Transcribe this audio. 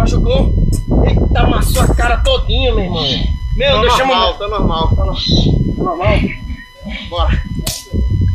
Machucou? Eita, amassou a cara todinha, meu irmão. Meu Deus, chama o... Tá normal. Tá normal? Bora.